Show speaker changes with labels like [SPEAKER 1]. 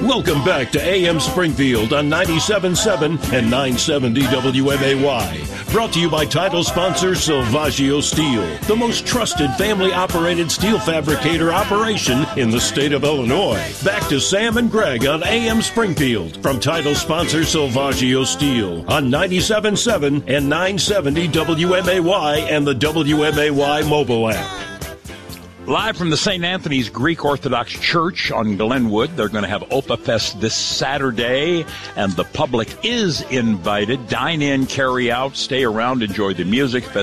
[SPEAKER 1] Welcome back to AM Springfield on 97.7 and 970 WMAY. Brought to you by title sponsor Silvaggio Steel, the most trusted family-operated steel fabricator operation in the state of Illinois. Back to Sam and Greg on AM Springfield from title sponsor Silvaggio Steel on 97.7 and 970 WMAY and the WMAY mobile app.
[SPEAKER 2] Live from the St. Anthony's Greek Orthodox Church on Glenwood, they're going to have Opa Fest this Saturday, and the public is invited. Dine in, carry out, stay around, enjoy the music,